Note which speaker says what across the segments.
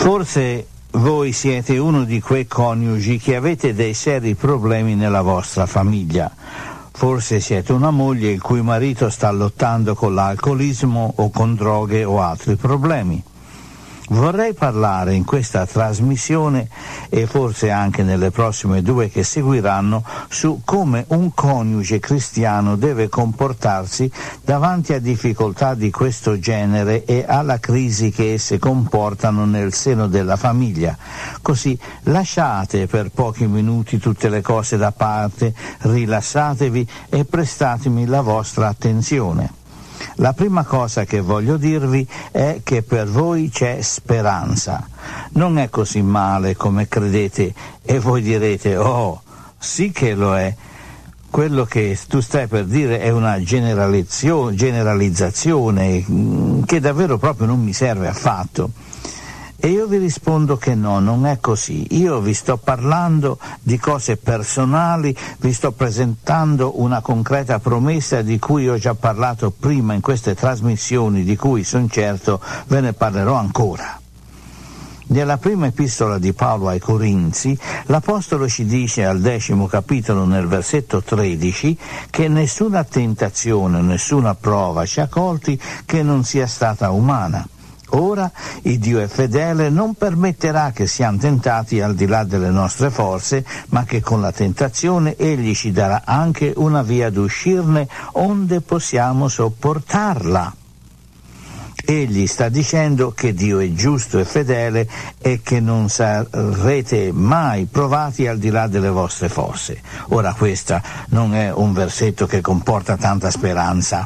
Speaker 1: Forse voi siete uno di quei coniugi che avete dei seri problemi nella vostra famiglia. Forse siete una moglie il cui marito sta lottando con l'alcolismo o con droghe o altri problemi. Vorrei parlare in questa trasmissione, e forse anche nelle prossime 2 che seguiranno, su come un coniuge cristiano deve comportarsi davanti a difficoltà di questo genere e alla crisi che esse comportano nel seno della famiglia. Così lasciate per pochi minuti tutte le cose da parte, rilassatevi e prestatemi la vostra attenzione. La prima cosa che voglio dirvi è che per voi c'è speranza. Non è così male come credete, e voi direte: oh, sì che lo è. Quello che tu stai per dire è una generalizzazione che davvero proprio non mi serve affatto. E io vi rispondo che no, non è così. Io vi sto parlando di cose personali, vi sto presentando una concreta promessa di cui ho già parlato prima in queste trasmissioni, di cui son certo ve ne parlerò ancora. Nella prima epistola di Paolo ai Corinzi, l'Apostolo ci dice al 10° capitolo nel versetto 13 che nessuna tentazione, nessuna prova ci ha colti che non sia stata umana. Ora il Dio è fedele, non permetterà che siamo tentati al di là delle nostre forze, ma che con la tentazione Egli ci darà anche una via d'uscirne onde possiamo sopportarla. Egli sta dicendo che Dio è giusto e fedele e che non sarete mai provati al di là delle vostre forze. Ora questo non è un versetto che comporta tanta speranza.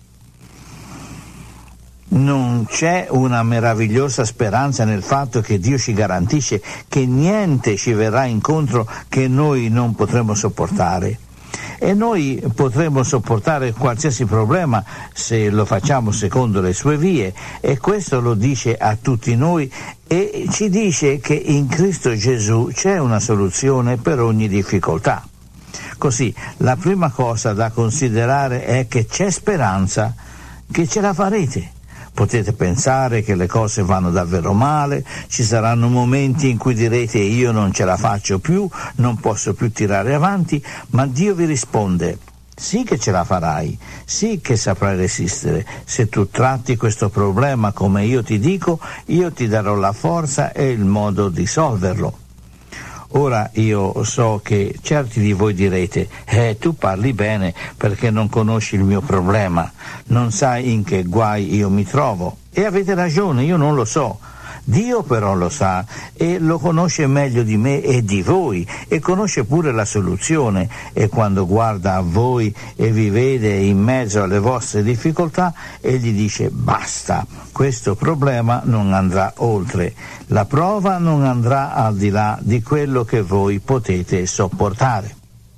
Speaker 1: Non c'è una meravigliosa speranza nel fatto che Dio ci garantisce che niente ci verrà incontro che noi non potremo sopportare. E noi potremo sopportare qualsiasi problema se lo facciamo secondo le sue vie, e questo lo dice a tutti noi e ci dice che in Cristo Gesù c'è una soluzione per ogni difficoltà. Così la prima cosa da considerare è che c'è speranza, che ce la farete. Potete pensare che le cose vanno davvero male, ci saranno momenti in cui direte: io non ce la faccio più, non posso più tirare avanti, ma Dio vi risponde: sì che ce la farai, sì che saprai resistere. Se tu tratti questo problema come io ti dico, io ti darò la forza e il modo di risolverlo. Ora io so che certi di voi direte: tu parli bene perché non conosci il mio problema, non sai in che guai io mi trovo. E avete ragione, io non lo so. Dio però lo sa e lo conosce meglio di me e di voi, e conosce pure la soluzione, e quando guarda a voi e vi vede in mezzo alle vostre difficoltà, egli dice: basta, questo problema non andrà oltre, la prova non andrà al di là di quello che voi potete sopportare.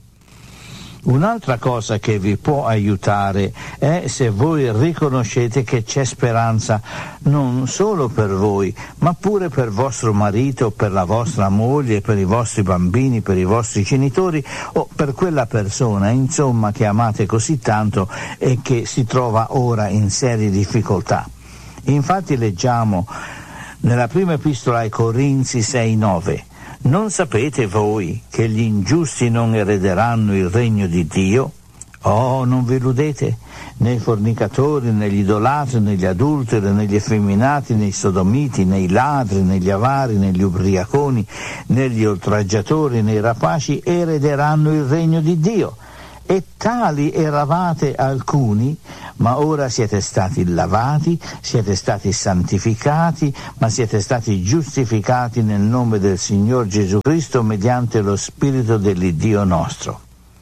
Speaker 1: Un'altra cosa che vi può aiutare è se voi riconoscete che c'è speranza non solo per voi, ma pure per vostro marito, per la vostra moglie, per i vostri bambini, per i vostri genitori o per quella persona, insomma, che amate così tanto e che si trova ora in serie difficoltà. Infatti leggiamo nella prima epistola ai Corinzi 6:9: non sapete voi che gli ingiusti non erederanno il regno di Dio? Oh, non vi illudete, né i fornicatori, né gli idolatri, né gli adulteri, né gli effeminati, né i sodomiti, né i ladri, né gli avari, né gli ubriaconi, né gli oltraggiatori, né i rapaci erederanno il regno di Dio. E tali eravate alcuni, ma ora siete stati lavati, siete stati santificati, ma siete stati giustificati nel nome del Signor Gesù Cristo mediante lo Spirito dell'Iddio nostro.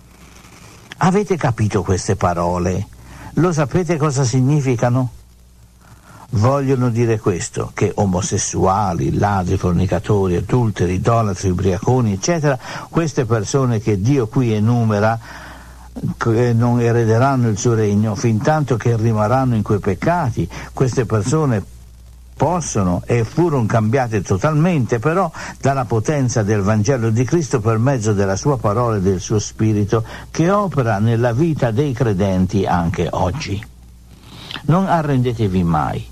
Speaker 1: Avete capito queste parole? Lo sapete cosa significano? Vogliono dire questo, che omosessuali, ladri, fornicatori, adulteri, idolatri, ubriaconi, eccetera, queste persone che Dio qui enumera, che non erederanno il suo regno, fin tanto che rimarranno in quei peccati. Queste persone possono e furono cambiate totalmente però dalla potenza del Vangelo di Cristo per mezzo della sua parola e del suo Spirito che opera nella vita dei credenti anche oggi. Non arrendetevi mai.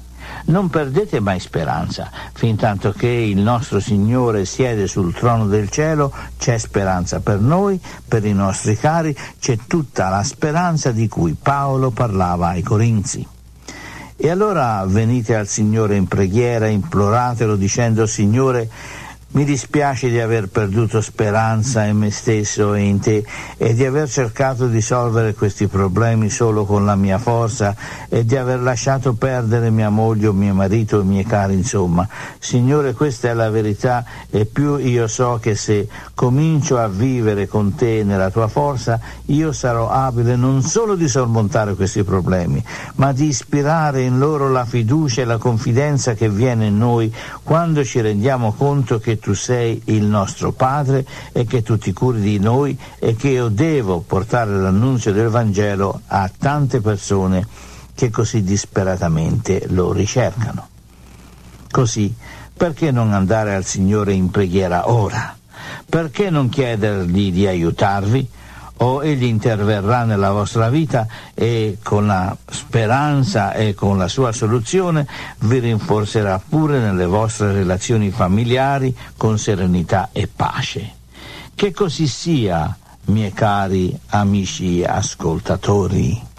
Speaker 1: Non perdete mai speranza. Fintanto che il nostro Signore siede sul trono del cielo, c'è speranza per noi, per i nostri cari, c'è tutta la speranza di cui Paolo parlava ai Corinzi. E allora venite al Signore in preghiera, imploratelo dicendo: Signore, mi dispiace di aver perduto speranza in me stesso e in te e di aver cercato di risolvere questi problemi solo con la mia forza e di aver lasciato perdere mia moglie o mio marito o i miei cari, insomma. Signore, questa è la verità e più io so che se comincio a vivere con te nella tua forza, io sarò abile non solo di sormontare questi problemi, ma di ispirare in loro la fiducia e la confidenza che viene in noi quando ci rendiamo conto che tu sei il nostro Padre e che tu ti curi di noi e che io devo portare l'annunzio del Vangelo a tante persone che così disperatamente lo ricercano. Così, perché non andare al Signore in preghiera ora? Perché non chiedergli di aiutarvi? O egli interverrà nella vostra vita e con la speranza e con la sua soluzione vi rinforzerà pure nelle vostre relazioni familiari con serenità e pace. Che così sia, miei cari amici ascoltatori.